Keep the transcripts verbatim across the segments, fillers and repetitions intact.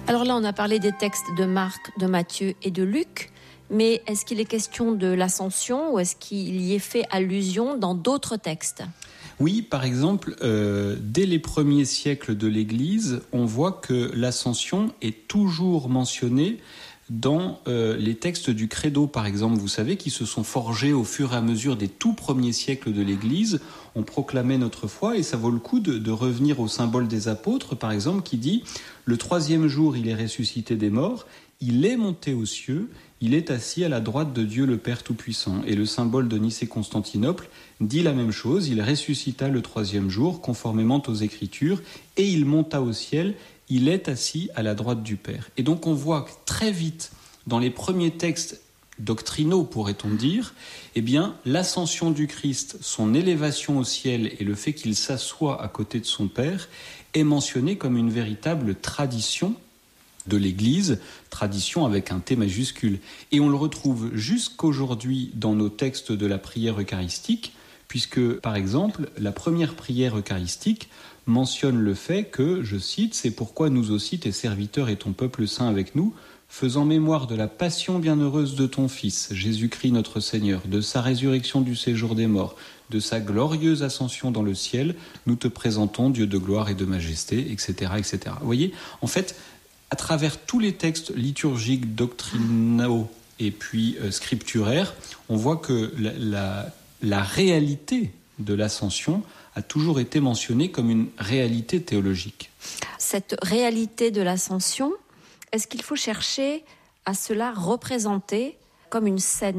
Alors là, on a parlé des textes de Marc, de Matthieu et de Luc, mais est-ce qu'il est question de l'ascension ou est-ce qu'il y est fait allusion dans d'autres textes ? Oui, par exemple, euh, dès les premiers siècles de l'Église, on voit que l'ascension est toujours mentionnée dans euh, les textes du Credo, par exemple, vous savez, qui se sont forgés au fur et à mesure des tout premiers siècles de l'Église. On proclamait notre foi et ça vaut le coup de, de revenir au symbole des apôtres, par exemple, qui dit « Le troisième jour, il est ressuscité des morts, il est monté aux cieux, il est assis à la droite de Dieu le Père Tout-Puissant. » Et le symbole de Nicée-Constantinople dit la même chose, il ressuscita le troisième jour, conformément aux Écritures, et il monta au ciel, il est assis à la droite du Père. Et donc on voit que très vite, dans les premiers textes doctrinaux, pourrait-on dire, eh bien, l'ascension du Christ, son élévation au ciel et le fait qu'il s'assoie à côté de son Père est mentionné comme une véritable tradition de l'Église, tradition avec un T majuscule. Et on le retrouve jusqu'aujourd'hui dans nos textes de la prière eucharistique, puisque, par exemple, la première prière eucharistique mentionne le fait que, je cite, « C'est pourquoi nous aussi, tes serviteurs et ton peuple saint avec nous, faisant mémoire de la passion bienheureuse de ton Fils, Jésus-Christ notre Seigneur, de sa résurrection du séjour des morts, de sa glorieuse ascension dans le ciel, nous te présentons, Dieu de gloire et de majesté, et cetera et cetera. Vous voyez, en fait, à travers tous les textes liturgiques, doctrinaux et puis euh, scripturaires, on voit que la, la, la réalité de l'ascension a toujours été mentionnée comme une réalité théologique. Cette réalité de l'ascension, est-ce qu'il faut chercher à cela représenter comme une scène ?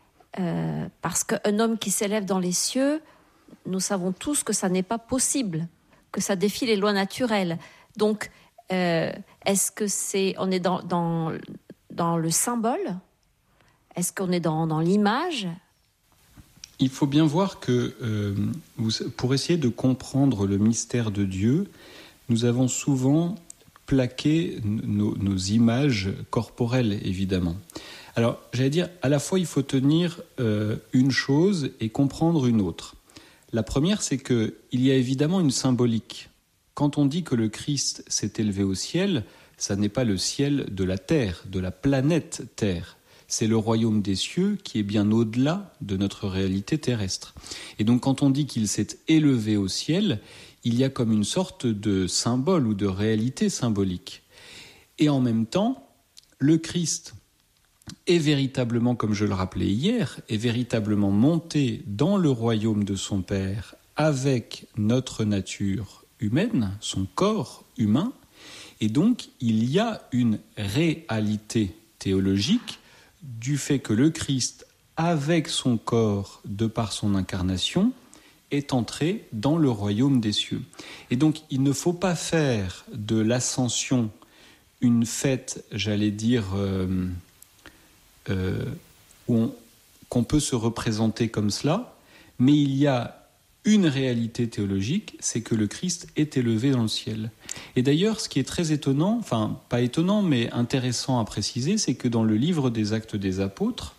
euh, Parce qu'un homme qui s'élève dans les cieux, nous savons tous que ça n'est pas possible, que ça défie les lois naturelles. Donc, euh, est-ce que c'est, on est dans, dans, dans le symbole ? Est-ce qu'on est dans, dans l'image ? Il faut bien voir que euh, vous, pour essayer de comprendre le mystère de Dieu, nous avons souvent plaqué nos, nos images corporelles, évidemment. Alors, j'allais dire, à la fois, il faut tenir euh, une chose et comprendre une autre. La première, c'est qu'il y a évidemment une symbolique. Quand on dit que le Christ s'est élevé au ciel, ça n'est pas le ciel de la terre, de la planète Terre. C'est le royaume des cieux qui est bien au-delà de notre réalité terrestre. Et donc quand on dit qu'il s'est élevé au ciel, il y a comme une sorte de symbole ou de réalité symbolique. Et en même temps, le Christ est véritablement, comme je le rappelais hier, est véritablement monté dans le royaume de son Père avec notre nature humaine, son corps humain. Et donc, il y a une réalité théologique du fait que le Christ, avec son corps, de par son incarnation, est entré dans le royaume des cieux. Et donc, il ne faut pas faire de l'ascension une fête, j'allais dire, euh, euh, où on, qu'on peut se représenter comme cela, mais il y a une réalité théologique, c'est que le Christ est élevé dans le ciel. Et d'ailleurs, ce qui est très étonnant, enfin, pas étonnant, mais intéressant à préciser, c'est que dans le livre des Actes des Apôtres,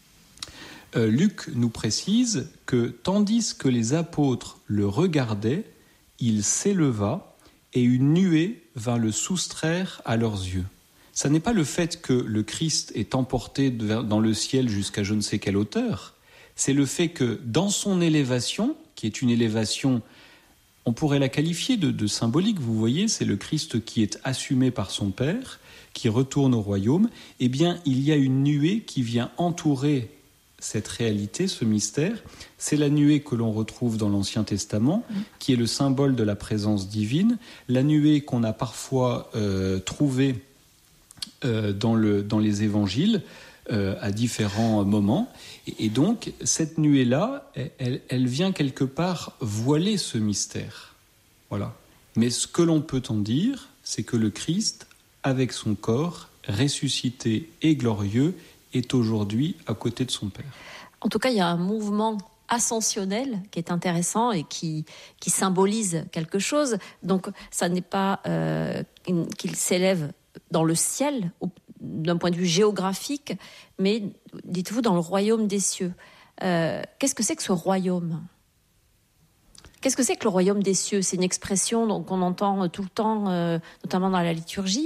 euh, Luc nous précise que tandis que les apôtres le regardaient, il s'éleva et une nuée vint le soustraire à leurs yeux. Ça n'est pas le fait que le Christ est emporté dans le ciel jusqu'à je ne sais quelle hauteur, c'est le fait que dans son élévation, qui est une élévation, on pourrait la qualifier de, de symbolique, vous voyez, c'est le Christ qui est assumé par son Père, qui retourne au royaume, eh bien, il y a une nuée qui vient entourer cette réalité, ce mystère. C'est la nuée que l'on retrouve dans l'Ancien Testament, qui est le symbole de la présence divine, la nuée qu'on a parfois euh, trouvée euh, dans, le, dans les évangiles, Euh, à différents moments. Et, et donc, cette nuée-là, elle, elle vient quelque part voiler ce mystère. Voilà. Mais ce que l'on peut en dire, c'est que le Christ, avec son corps, ressuscité et glorieux, est aujourd'hui à côté de son Père. En tout cas, il y a un mouvement ascensionnel qui est intéressant et qui, qui symbolise quelque chose. Donc, ça n'est pas euh, qu'il s'élève dans le ciel, au d'un point de vue géographique, mais dites-vous dans le royaume des cieux. Euh, qu'est-ce que c'est que ce royaume ? Qu'est-ce que c'est que le royaume des cieux ? C'est une expression donc, qu'on entend tout le temps, euh, notamment dans la liturgie.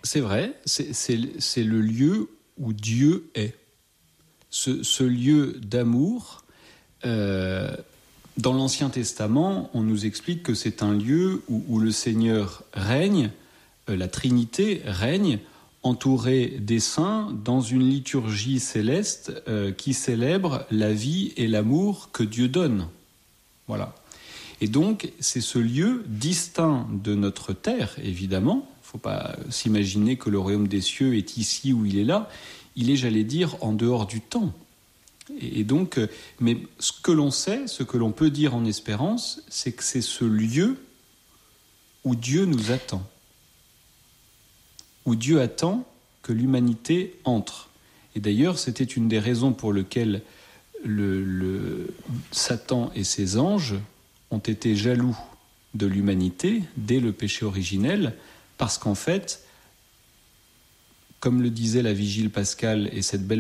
C'est vrai, c'est, c'est, c'est le lieu où Dieu est. Ce, ce lieu d'amour, euh, dans l'Ancien Testament, on nous explique que c'est un lieu où, où le Seigneur règne, euh, la Trinité règne, entouré des saints dans une liturgie céleste euh, qui célèbre la vie et l'amour que Dieu donne. Voilà. Et donc, c'est ce lieu distinct de notre terre, évidemment. Il ne faut pas s'imaginer que le royaume des cieux est ici ou il est là. Il est, j'allais dire, en dehors du temps. Et donc, mais ce que l'on sait, ce que l'on peut dire en espérance, c'est que c'est ce lieu où Dieu nous attend. Où Dieu attend que l'humanité entre. Et d'ailleurs, c'était une des raisons pour lesquelles le, le Satan et ses anges ont été jaloux de l'humanité dès le péché originel, parce qu'en fait, comme le disait la Vigile pascale et cette belle